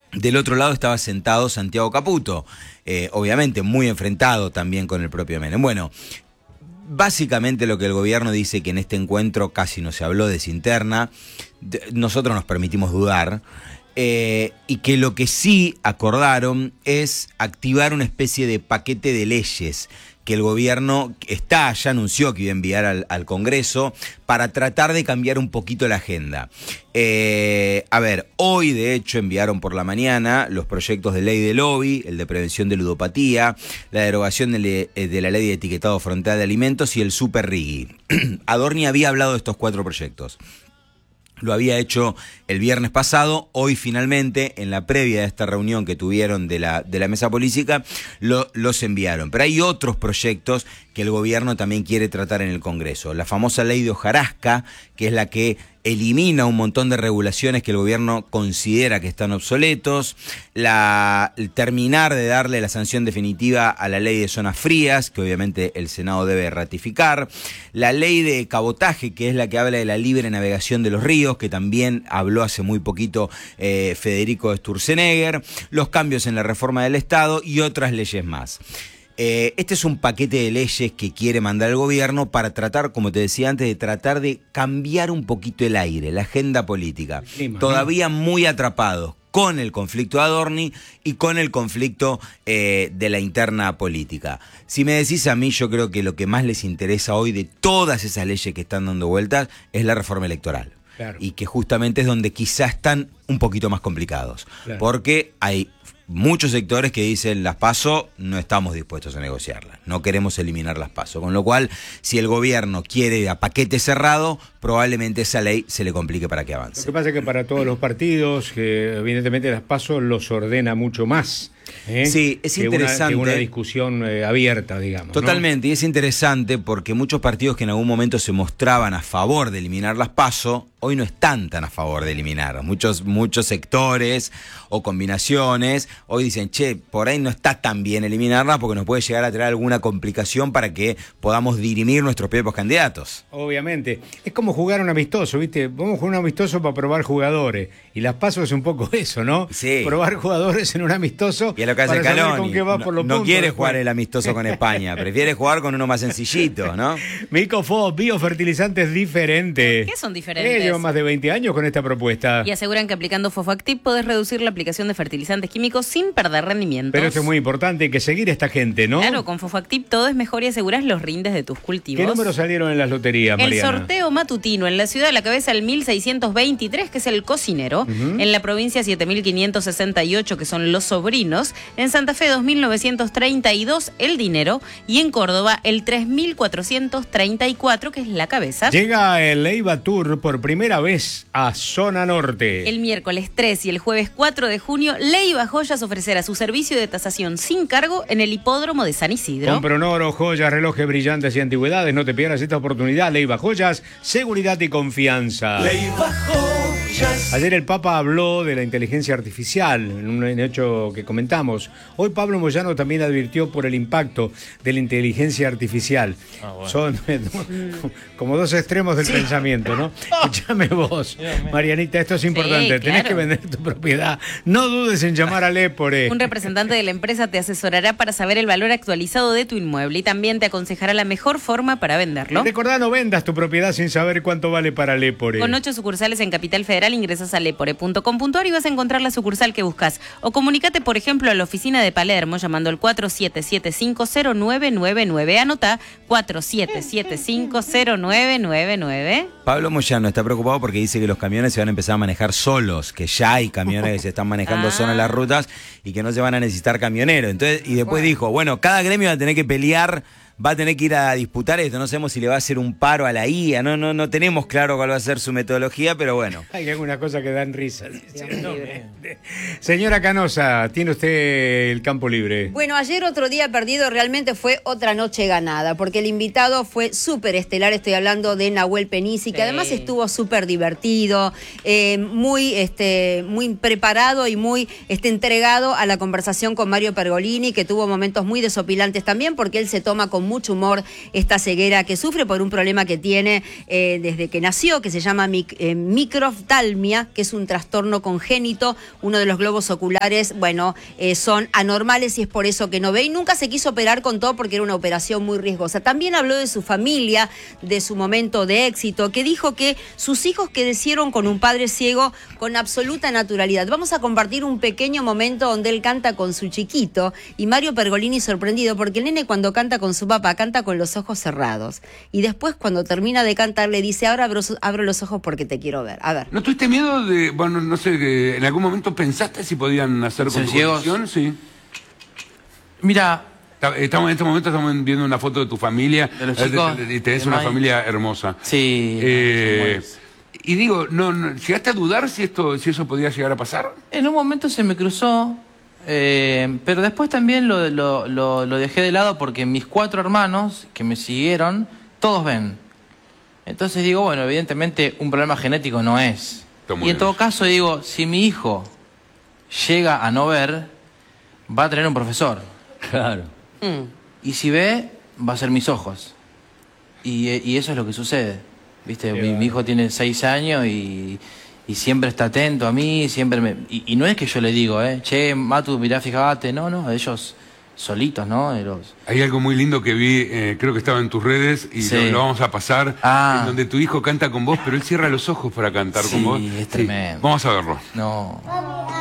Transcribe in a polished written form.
Del otro lado estaba sentado Santiago Caputo, obviamente muy enfrentado también con el propio Menem. Bueno, básicamente lo que el gobierno dice, que en este encuentro casi no se habló de esa interna, nosotros nos permitimos dudar, y que lo que sí acordaron es activar una especie de paquete de leyes que el gobierno ya anunció que iba a enviar al Congreso para tratar de cambiar un poquito la agenda. A ver, hoy de hecho enviaron por la mañana los proyectos de ley de lobby, el de prevención de ludopatía, la derogación de la ley de etiquetado frontal de alimentos y el Super RIGI. Adorni había hablado de estos 4 proyectos. Lo había hecho el viernes pasado, hoy finalmente, en la previa de esta reunión que tuvieron de la mesa política, los enviaron. Pero hay otros proyectos que el gobierno también quiere tratar en el Congreso. La famosa ley de hojarasca, que es la que elimina un montón de regulaciones que el gobierno considera que están obsoletos, terminar de darle la sanción definitiva a la ley de zonas frías, que obviamente el Senado debe ratificar, la ley de cabotaje, que es la que habla de la libre navegación de los ríos, que también habló hace muy poquito Federico Sturzenegger, los cambios en la reforma del Estado y otras leyes más. Este es un paquete de leyes que quiere mandar el gobierno para tratar, como te decía antes, de tratar de cambiar un poquito el aire, la agenda política. Todavía muy atrapados con el conflicto de Adorni y con el conflicto de la interna política. Si me decís a mí, yo creo que lo que más les interesa hoy de todas esas leyes que están dando vueltas es la reforma electoral. Claro. Y que justamente es donde quizás están un poquito más complicados. Claro. Porque hay muchos sectores que dicen las PASO no estamos dispuestos a negociarlas, no queremos eliminar las PASO, con lo cual si el gobierno quiere a paquete cerrado, probablemente esa ley se le complique para que avance. Lo que pasa es que para todos los partidos, que evidentemente las PASO los ordena mucho más. Sí, es interesante. Una discusión abierta, digamos. Totalmente, ¿no? Y es interesante porque muchos partidos que en algún momento se mostraban a favor de eliminar las PASO, hoy no están tan a favor de eliminar. Muchos sectores o combinaciones hoy dicen, che, por ahí no está tan bien eliminarlas porque nos puede llegar a traer alguna complicación para que podamos dirimir nuestros propios candidatos. Obviamente. Es como jugar un amistoso, ¿viste? Vamos a jugar un amistoso para probar jugadores. Y las PASO es un poco eso, ¿no? Sí. Probar jugadores en un amistoso. Y es lo que hace Scaloni. No quiere jugar el amistoso con España, prefiere jugar con uno más sencillito, ¿no? Micofos, biofertilizantes diferentes. ¿Qué son diferentes? Llevan más de 20 años con esta propuesta. Y aseguran que aplicando Fofactip podés reducir la aplicación de fertilizantes químicos sin perder rendimientos. Pero esto es muy importante, hay que seguir a esta gente, ¿no? Claro, con Fofactip todo es mejor y asegurás los rindes de tus cultivos. ¿Qué números salieron en las loterías, Mariana? El sorteo matutino en la ciudad de La Cabeza, el 1623, que es el cocinero. En la provincia, 7568, que son los sobrinos. En Santa Fe, 2932, el dinero. Y en Córdoba, el 3434, que es la cabeza. Llega el Leiva Tour por primera vez a Zona Norte. El miércoles 3 y el jueves 4 de junio, Leiva Joyas ofrecerá su servicio de tasación sin cargo en el hipódromo de San Isidro. Compra un oro, joyas, relojes brillantes y antigüedades. No te pierdas esta oportunidad. Leiva Joyas, seguridad y confianza. Leiva Joyas. Ayer el Papa habló de la inteligencia artificial, en un hecho que comentamos. Hoy Pablo Moyano también advirtió por el impacto de la inteligencia artificial. Bueno. Son como dos extremos del pensamiento, ¿no? Escúchame vos, Marianita, esto es importante. Sí, Tenés claro. que vender tu propiedad. No dudes en llamar a Lépore. Un representante de la empresa te asesorará para saber el valor actualizado de tu inmueble y también te aconsejará la mejor forma para venderlo. Recordá, no vendas tu propiedad sin saber cuánto vale para Lépore. Con 8 sucursales en Capital Federal, ingresas a lepore.com.ar y vas a encontrar la sucursal que buscas. O comunícate, por ejemplo, a la oficina de Palermo llamando al 47750999. Anota 47750999. Pablo Moyano está preocupado porque dice que los camiones se van a empezar a manejar solos, que ya hay camiones que se están manejando solos en las rutas y que no se van a necesitar camioneros. Entonces, y después dijo, bueno, cada gremio va a tener que pelear, va a tener que ir a disputar esto. No sabemos si le va a hacer un paro a la IA, no tenemos claro cuál va a ser su metodología, pero bueno. Hay algunas cosas que dan risa. Señora Canosa, tiene usted el campo libre. Bueno, ayer otro día perdido, realmente fue otra noche ganada, porque el invitado fue súper estelar, estoy hablando de Nahuel Penisi, que además estuvo súper divertido, muy preparado y muy entregado a la conversación con Mario Pergolini, que tuvo momentos muy desopilantes también, porque él se toma con mucho humor esta ceguera que sufre por un problema que tiene desde que nació, que se llama microftalmia, que es un trastorno congénito. Uno de los globos oculares, bueno, son anormales y es por eso que no ve. Y nunca se quiso operar con todo porque era una operación muy riesgosa. También habló de su familia, de su momento de éxito, que dijo que sus hijos crecieron con un padre ciego con absoluta naturalidad. Vamos a compartir un pequeño momento donde él canta con su chiquito y Mario Pergolini sorprendido porque el nene cuando canta con su papá canta con los ojos cerrados y después cuando termina de cantar le dice ahora abro los ojos porque te quiero ver. A ver. ¿No tuviste miedo de, bueno, no sé, que en algún momento pensaste si podían hacer con tu condición? Sí. Mira, en este momento estamos viendo una foto de tu familia. De los chicos, y tenés una familia hermosa. Sí. Y digo, ¿llegaste a dudar si eso podía llegar a pasar? En un momento se me cruzó, pero después también lo dejé de lado porque mis 4 hermanos que me siguieron, todos ven. Entonces digo, bueno, evidentemente un problema genético no es. Y en todo caso digo, si mi hijo llega a no ver, va a tener un profesor. Claro. Y si ve, va a ser mis ojos. Y eso es lo que sucede. ¿Viste? Mi hijo tiene 6 años y siempre está atento a mí, siempre y no es que yo le digo, che, Matu, mirá, fíjate, no, ellos solitos, ¿no? Hay algo muy lindo que vi, creo que estaba en tus redes y sí. lo vamos a pasar, en donde tu hijo canta con vos, pero él cierra los ojos para cantar con vos. Sí, es tremendo. Vamos a verlo. No.